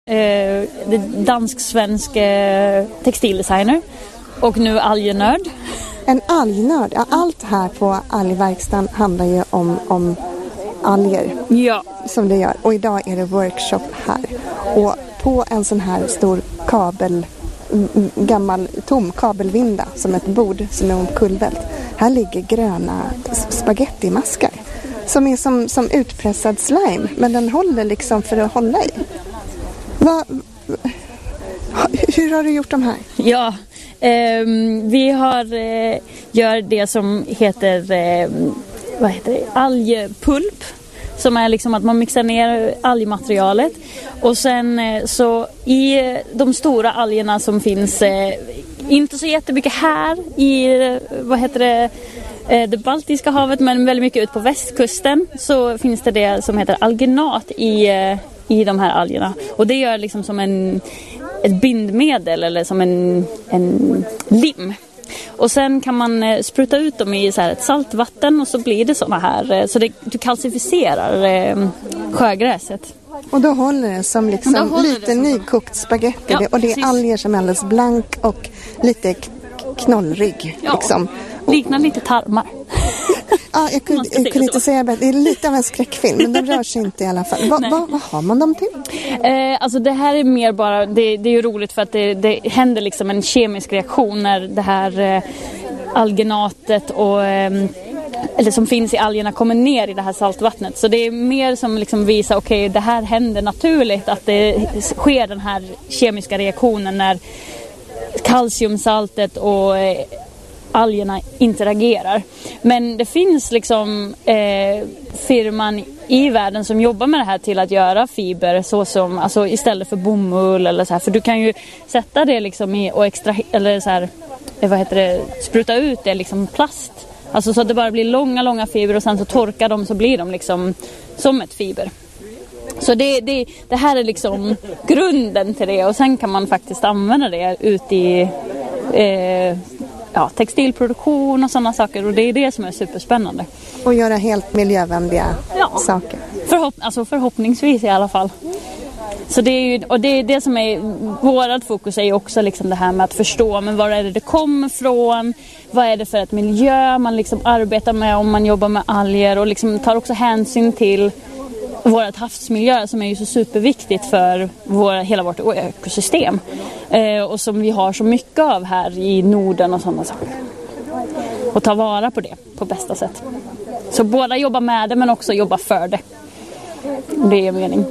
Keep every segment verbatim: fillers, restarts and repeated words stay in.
Eh, dansk-svensk eh, textildesigner och nu algenörd. En algnörd. Ja, allt här på algverkstan handlar ju om, om alger. Ja. Som det gör. Och idag är det workshop här. Och på en sån här stor kabel, gammal tom kabelvinda som ett bord som är omkullvält. Här ligger gröna spagettimaskar. Som är som, som utpressad slime. Men den håller liksom för att hålla i. Va, hur har du gjort de här? Ja, eh, vi har eh, gör det som heter, eh, vad heter det? Algpulp. Som är liksom att man mixar ner algmaterialet. Och sen eh, så i de stora algerna som finns, eh, inte så jättemycket här i, vad heter det? Det baltiska havet, men väldigt mycket ut på västkusten, så finns det det som heter alginat i, i de här algerna. Och det gör liksom som en, ett bindmedel eller som en, en lim. Och sen kan man spruta ut dem i så här ett saltvatten och så blir det såna här, så det, du kalcificerar eh, sjögräset. Och då håller det som liksom håller lite det som nykokt spaghetti. Ja, och det är precis. alger som är alldeles blank och lite knollrig. Ja, liksom. liknar lite tarmar. Ja, jag kunde, jag kunde inte säga bättre. Det är lite av en skräckfilm, men de rör sig inte i alla fall. Va, va, vad har man dem till? Eh, alltså det här är mer bara, det, det är ju roligt för att det, det händer liksom en kemisk reaktion när det här eh, alginatet och eh, eller som finns i algerna kommer ner i det här saltvattnet. Så det är mer som liksom visar, okej, okay, det här händer naturligt, att det sker den här kemiska reaktionen när kalciumsaltet och eh, algerna interagerar. Men det finns liksom eh, firman i världen som jobbar med det här till att göra fiber så som, alltså istället för bomull eller så här, för du kan ju sätta det liksom i och extra eller så här, vad heter det, spruta ut det liksom plast. Alltså så att det bara blir långa långa fiber och sen så torkar de så blir de liksom som ett fiber. Så det, det, det här är liksom grunden till det, och sen kan man faktiskt använda det ut i eh, ja, textilproduktion och sådana saker, och det är det som är superspännande. Och göra helt miljövänliga ja. saker. Förhopp- alltså förhoppningsvis i alla fall. Så det är ju, och det är det som är vårat fokus, är ju också liksom det här med att förstå, men var är det det kommer från, vad är det för ett miljö man liksom arbetar med om man jobbar med alger, och liksom tar också hänsyn till vårt havsmiljö som är ju så superviktigt för vår, hela vårt ekosystem eh, och som vi har så mycket av här i Norden och sådana saker, och ta vara på det på bästa sätt. Så båda jobbar med det men också jobba för det. Det är mening.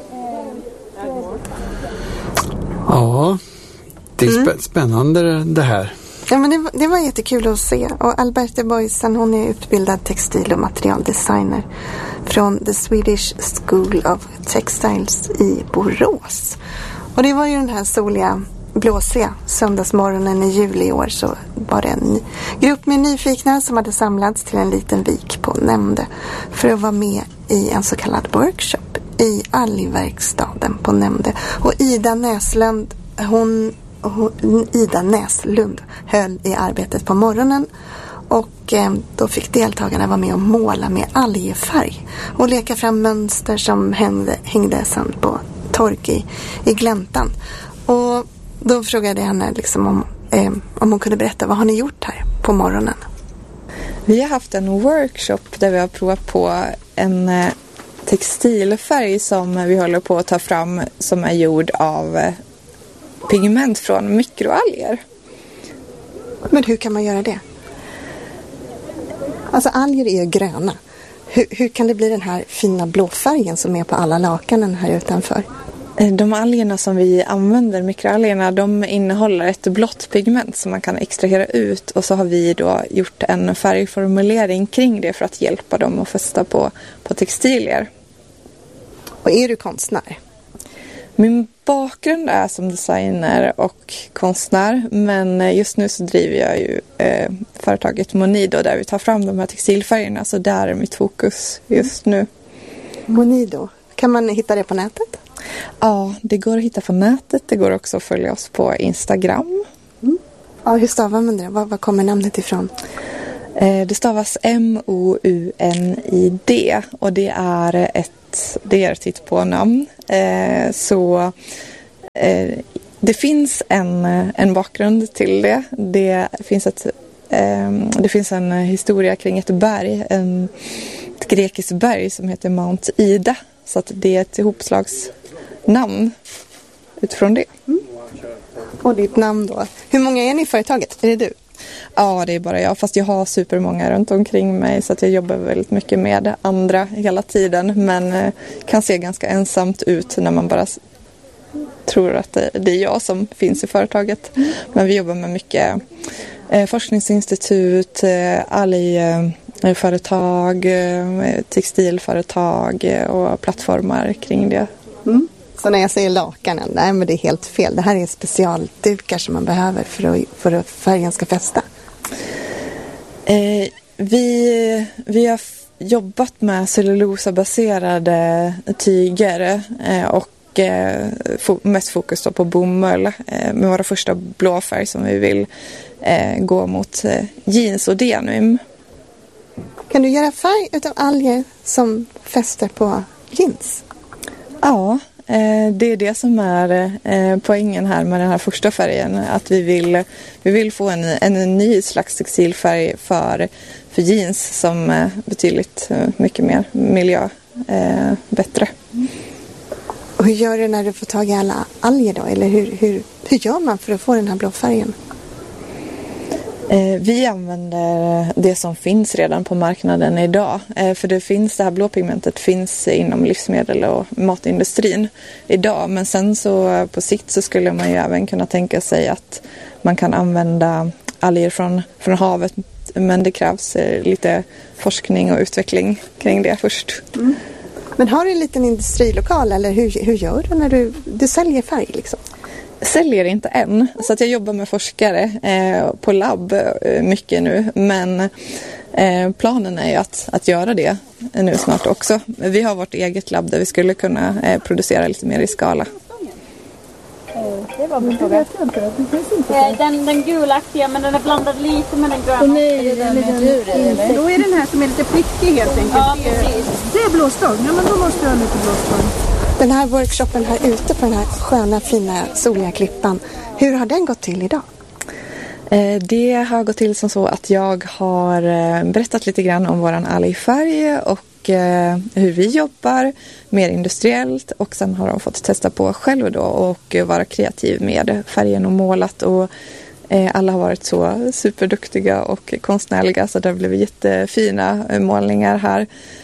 Ja, det är Mm. spännande det här. Ja, men det, var- det var jättekul att se. Och Alberta Boysen, hon är utbildad textil- och materialdesigner från The Swedish School of Textiles i Borås. Och det var ju den här soliga, blåsiga söndagsmorgonen i juli i år, så var det en grupp med nyfikna som hade samlats till en liten vik på Nämnde för att vara med i en så kallad workshop i algverkstaden på Nämnde. Och Ida Näslund, hon, hon Ida Näslund höll i arbetet på morgonen, och eh, då fick deltagarna vara med och måla med algfärg och leka fram mönster som hängde, hängde sen på tork i, i gläntan. Och då frågade jag henne liksom om, eh, om hon kunde berätta, vad har ni gjort här på morgonen? Vi har haft en workshop där vi har provat på en eh, textilfärg som vi håller på att ta fram, som är gjord av eh, pigment från mikroalger. Men hur kan man göra det? Alltså alger är ju gröna. Hur, hur kan det bli den här fina blåfärgen som är på alla lakanen här utanför? De algerna som vi använder, mikroalgerna, de innehåller ett blått pigment som man kan extrahera ut, och så har vi då gjort en färgformulering kring det för att hjälpa dem att fästa på, på textilier. Och är du konstnär? Min bakgrund är som designer och konstnär, men just nu så driver jag ju eh, företaget Monido där vi tar fram de här textilfärgerna, så där är mitt fokus just nu. Monido, kan man hitta det på nätet? Ja, det går att hitta på nätet. Det går också att följa oss på Instagram. Mm. Ja, hur stavar man det? Var, var kommer namnet ifrån? Eh, det stavas M O U N I D, och det är ett, det är ett titt på namn. Eh, så eh, det finns en, en bakgrund till det. Det finns, ett, eh, det finns en historia kring ett berg, en, ett grekiskt berg som heter Mount Ida. Så att det är ett ihopslagsnamn utifrån det. Mm. Och ditt namn då? Hur många är ni i företaget? Är det du? Ja, det är bara jag. Fast jag har supermånga runt omkring mig så att jag jobbar väldigt mycket med andra hela tiden. Men eh, kan se ganska ensamt ut när man bara tror att det, det är jag som finns i företaget. Mm. Men vi jobbar med mycket eh, forskningsinstitut, eh, algföretag, eh, textilföretag eh, och plattformar kring det. Mm. Så när jag säger lakanen, nej men det är helt fel. Det här är specialdukar som man behöver för att, för att färgen ska fästa. Eh, vi, vi har f- jobbat med cellulosabaserade tyger eh, och eh, fo- mest fokus då på bomull eh, med våra första blåfärg som vi vill eh, gå mot eh, jeans och denim. Kan du göra färg utav alger som fäster på jeans? Ja. Det är det som är poängen här med den här första färgen. Att vi vill, vi vill få en, en ny slags textilfärg för, för jeans som är betydligt mycket mer miljö eh, bättre. Och hur gör du när du får tag i alla alger då? Eller hur, hur, hur gör man för att få den här blå färgen? Vi använder det som finns redan på marknaden idag. För det finns, det här blåpigmentet finns inom livsmedel och matindustrin idag. Men sen så på sikt så skulle man ju även kunna tänka sig att man kan använda alger från, från havet. Men det krävs lite forskning och utveckling kring det först. Mm. Men har du en liten industrilokal eller hur, hur gör du när du, du säljer färg liksom? Säljer inte än, så att jag jobbar med forskare eh, på labb eh, mycket nu, men eh, planen är ju att, att göra det nu snart också. Vi har vårt eget labb där vi skulle kunna eh, producera lite mer i skala. Det var min fråga. Den, den gulaktiga, men den är blandad lite med den gröna. Och nej, den är den. Då är den här som är lite prickig helt enkelt. Ja, precis. Det är blåstång, ja men då måste jag ha lite blåstång. Den här workshopen här ute på den här sköna, fina, soliga klippan. Hur har den gått till idag? Det har gått till som så att jag har berättat lite grann om våran algfärg och hur vi jobbar mer industriellt. Och sen har de fått testa på själv då och vara kreativ med färgen och målat. Och alla har varit så superduktiga och konstnärliga så det har blivit jättefina målningar här.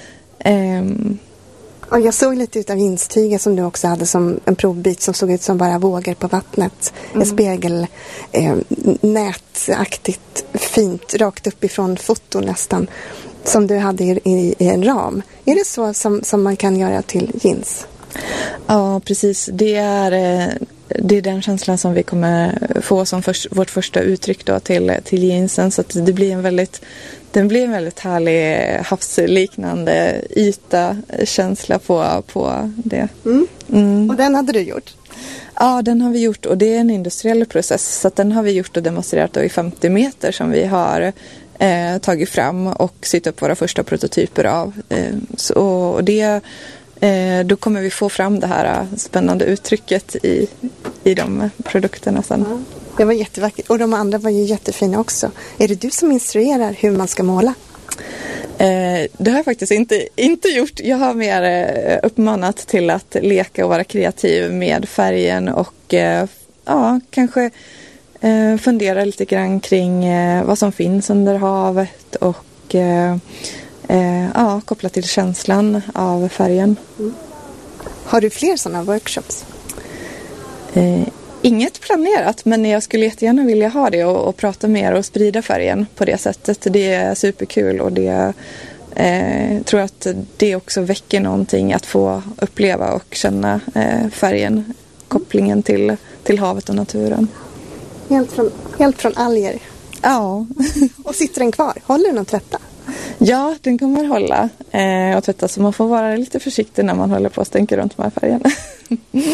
Och jag såg lite utav instyget som du också hade som en provbit som såg ut som bara vågor på vattnet. Mm. En spegel, eh, nätaktigt, fint, rakt uppifrån foto nästan. Som du hade i, i, i en ram. Är det så som, som man kan göra till jeans? Ja, precis. Det är, det är den känslan som vi kommer få som för, vårt första uttryck då till, till jeansen. Så att det blir en väldigt... Den blir en väldigt härlig havsliknande yta, känsla på, på det. Mm. Mm. Och den hade du gjort? Ja, den har vi gjort och det är en industriell process. Så att den har vi gjort och demonstrerat i femtio meter som vi har eh, tagit fram och sytt upp våra första prototyper av. Eh, så, och det, eh, då kommer vi få fram det här spännande uttrycket i, i de produkterna sen. Ja. Det var jättevackert. Och de andra var ju jättefina också. Är det du som instruerar hur man ska måla? Eh, det har jag faktiskt inte, inte gjort. Jag har mer eh, uppmanat till att leka och vara kreativ med färgen. Och eh, ja, kanske eh, fundera lite grann kring eh, vad som finns under havet. Och eh, eh, ja, koppla till känslan av färgen. Mm. Har du fler sådana workshops? Eh, Inget planerat, men jag skulle jättegärna vilja ha det och, och prata mer och sprida färgen på det sättet. Det är superkul och det eh, tror att det också väcker någonting att få uppleva och känna eh, färgen, kopplingen till, till havet och naturen. Helt från, helt från alger? Ja. Och sitter den kvar? Håller den att tvätta? Ja, den kommer hålla eh, och tvätta så man får vara lite försiktig när man håller på att stänka runt de här färgerna.